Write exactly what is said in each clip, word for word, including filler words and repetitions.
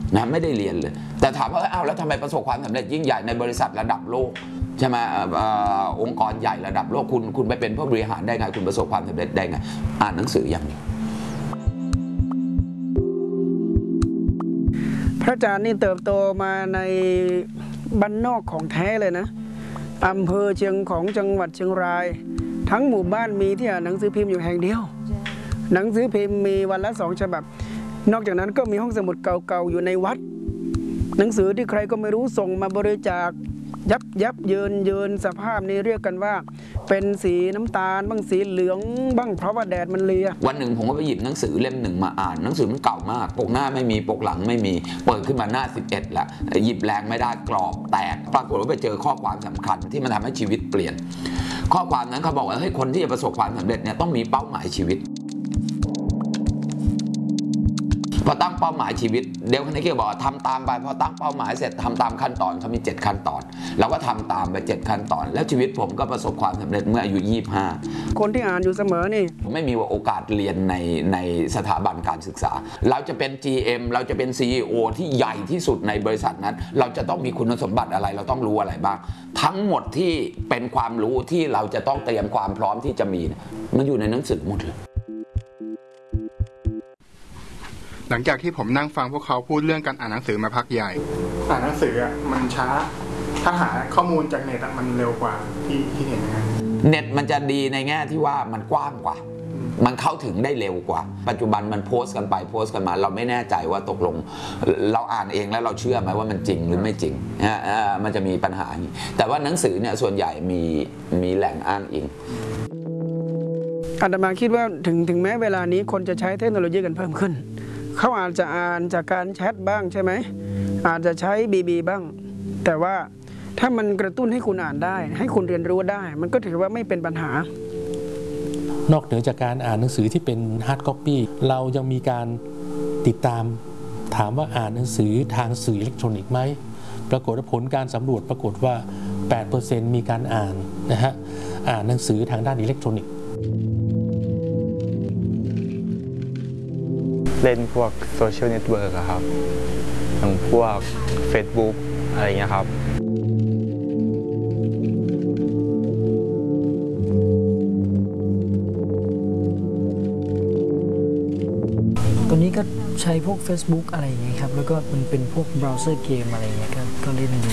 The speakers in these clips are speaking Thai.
นะไม่ได้เรียนเลยแต่ถามว่าอ้าวแล้วทำไมประสบความสำเร็จยิ่งใหญ่ในบริษัทระดับโลกใช่ไหมองค์กรใหญ่ระดับโลกคุณคุณไปเป็นผู้บริหารได้ไงคุณประสบความสำเร็จได้ไงอ่านหนังสืออย่างนี้พระอาจารย์นี่เติบโตมาในบ้านนอกของแท้เลยนะอำเภอเชียงของจังหวัดเชียงรายทั้งหมู่บ้านมีที่อ่านหนังสือพิมพ์อยู่แห่งเดียวหนังสือพิมพ์มีวันละสองฉบับนอกจากนั้นก็มีห้องสมุดเก่าๆอยู่ในวัดหนังสือที่ใครก็ไม่รู้ส่งมาบริจาคยับยับเยินเยินสภาพนี้เรียกกันว่าเป็นสีน้ำตาลบ้างสีเหลืองบ้างเพราะว่าแดดมันเลียวันหนึ่งผมก็ไปหยิบหนังสือเล่มหนึ่งมาอ่านหนังสือมันเก่ามากปกหน้าไม่มีปกหลังไม่มีเปิดขึ้นมาหน้าสิบเอ็ดละหยิบแรงไม่ได้กรอบแตกปรากฏว่าไปเจอข้อความสำคัญที่มันทำให้ชีวิตเปลี่ยนข้อความนั้นเขาบอกว่าเฮ้ยคนที่จะประสบความสำเร็จเนี่ยต้องมีเป้าหมายชีวิตพอตั้งเป้าหมายชีวิตเดี๋ยวคนนี้ก็บอกทำตามไปพอตั้งเป้าหมายเสร็จทำตามขั้นตอนเขามีเจ็ดขั้นตอนเราก็ทำตามไปเจ็ดขั้นตอนแล้วชีวิตผมก็ประสบความสำเร็จเมื่ออายุยี่สิบห้าคนที่อ่านอยู่เสมอนี่ไม่มีโอกาสเรียนในในสถาบันการศึกษาเราจะเป็น จี เอ็ม เราจะเป็น ซี อี โอ ที่ใหญ่ที่สุดในบริษัทนั้นเราจะต้องมีคุณสมบัติอะไรเราต้องรู้อะไรบ้างทั้งหมดที่เป็นความรู้ที่เราจะต้องเตรียมความพร้อมที่จะมีมันอยู่ในหนังสือหมดเลยหลังจากที่ผมนั่งฟังพวกเขาพูดเรื่องการอ่านหนังสือมาพักใหญ่อ่านหนังสืออ่ะมันช้าถ้าหาข้อมูลจากเน็ตอ่ะมันเร็วกว่าที่ที่เห็นนะเน็ตมันจะดีในแง่ที่ว่ามันกว้างกว่ามันเข้าถึงได้เร็วกว่าปัจจุบันมันโพสต์กันไปโพสต์กันมาเราไม่แน่ใจว่าตกลงเราอ่านเองแล้วเราเชื่อไหมว่ามันจริงหรือไม่จริงนะมันจะมีปัญหาอย่างนี้แต่ว่าหนังสือเนี่ยส่วนใหญ่มีมีแหล่งอ้างอิงอาตมาคิดว่าถึงถึงแม้เวลานี้คนจะใช้เทคโนโลยีกันเพิ่มขึ้นเขาอาจจะอ่านจากการแชทบ้างใช่ไหมอาจจะใช้บีบีบ้างแต่ว่าถ้ามันกระตุ้นให้คุณอ่านได้ให้คุณเรียนรู้ได้มันก็ถือว่าไม่เป็นปัญหานอกเหนือจากการอ่านหนังสือที่เป็นฮาร์ดคอปปี้เรายังมีการติดตามถามว่าอ่านหนังสือทางสื่ออิเล็กทรอนิกส์ไหมปรากฏว่าผลการสำรวจปรากฏว่า แปดเปอร์เซ็นต์ มีการอ่านนะฮะอ่านหนังสือทางด้านอิเล็กทรอนิกส์เล่นพวกโซเชียลเน็ตเวิร์กครับอย่างพวก Facebook อะไรเงี้ยครับตอนนี้ก็ใช้พวก Facebook อะไรอย่างเงี้ยครับแล้วก็มันเป็นพวกเบราว์เซอร์เกมอะไรเงี้ยก็เล่นดู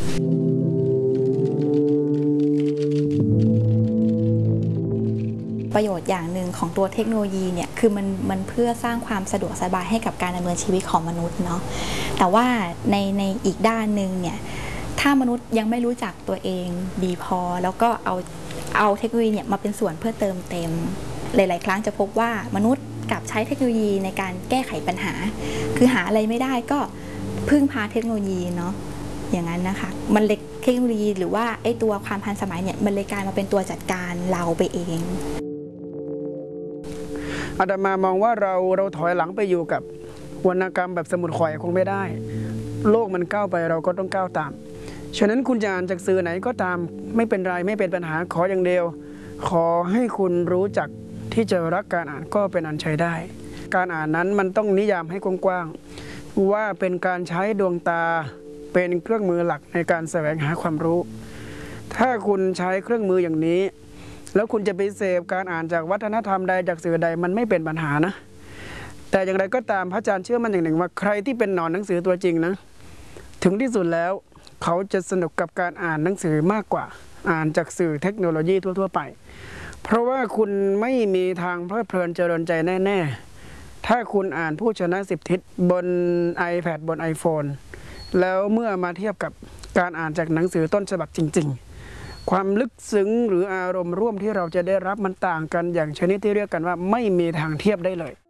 ประโยชน์อย่างหนึ่งของตัวเทคโนโลยีเนี่ยคือมันมันเพื่อสร้างความสะดวกสบายให้กับการดำเนินชีวิตของมนุษย์เนาะแต่ว่าในในอีกด้านหนึ่งเนี่ยถ้ามนุษย์ยังไม่รู้จักตัวเองดีพอแล้วก็เอาเอาเทคโนโลยีเนี่ยมาเป็นส่วนเพื่อเติมเต็มหลายๆครั้งจะพบว่ามนุษย์กลับใช้เทคโนโลยีในการแก้ไขปัญหาคือหาอะไรไม่ได้ก็พึ่งพาเทคโนโลยีเนาะอย่างนั้นนะคะมันเล็กเทคโนโลยีหรือว่าไอ้ตัวความทันสมัยเนี่ยมันเลยกลายมาเป็นตัวจัดการเราไปเองอาตมามองว่าเราเราถอยหลังไปอยู่กับวรรณกรรมแบบสมุดข่อยคงไม่ได้โลกมันก้าวไปเราก็ต้องก้าวตามฉะนั้นคุณจะอ่านจากสื่อไหนก็ตามไม่เป็นไรไม่เป็นปัญหาขออย่างเดียวขอให้คุณรู้จักที่จะรักการอ่านก็เป็นอันใช้ได้การอ่านนั้นมันต้องนิยามให้กว้างๆว่าเป็นการใช้ดวงตาเป็นเครื่องมือหลักในการแสวงหาความรู้ถ้าคุณใช้เครื่องมืออย่างนี้แล้วคุณจะไปเสพการอ่านจากวัฒนธรรมใดจากสื่อใดมันไม่เป็นปัญหานะแต่อย่างไรก็ตามพระอาจารย์เชื่อมั่นอย่างหนึ่งว่าใครที่เป็นหนอนหนังสือตัวจริงนะถึงที่สุดแล้วเขาจะสนุกกับการอ่านหนังสือมากกว่าอ่านจากสื่อเทคโนโลยีทั่วๆไปเพราะว่าคุณไม่มีทางเพลิดเพลินเจริญใจแน่ๆถ้าคุณอ่านผู้ชนะสิบทิศบน iPad บน iPhone แล้วเมื่อมาเทียบกับการอ่านจากหนังสือต้นฉบับจริงๆความลึกซึ้งหรืออารมณ์ร่วมที่เราจะได้รับมันต่างกันอย่างชนิดที่เรียกกันว่าไม่มีทางเทียบได้เลย